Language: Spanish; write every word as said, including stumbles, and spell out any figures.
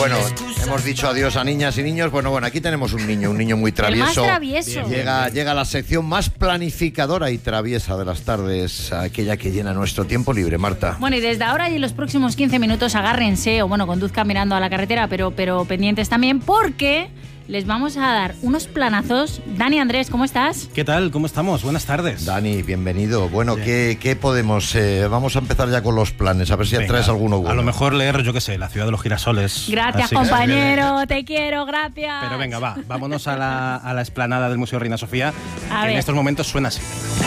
Bueno, hemos dicho adiós a niñas y niños. Bueno, bueno, aquí tenemos un niño, un niño muy travieso. El más travieso. Llega, llega a la sección más planificadora y traviesa de las tardes, aquella que llena nuestro tiempo libre, Marta. Bueno, y desde ahora y en los próximos quince minutos agárrense, o bueno, conduzcan mirando a la carretera, pero, pero pendientes también, porque les vamos a dar unos planazos. Dani, Andrés, ¿cómo estás? ¿Qué tal? ¿Cómo estamos? Buenas tardes. Dani, bienvenido. Bueno, ¿qué, qué podemos...? Eh, vamos a empezar ya con los planes, a ver si Venga, traes alguno bueno. A lo mejor leer, yo qué sé, La ciudad de los girasoles. Gracias, Así compañero, que... te quiero, gracias. Pero venga, va, vámonos a la, a la explanada del Museo Reina Sofía, a que ver. en estos momentos suena así.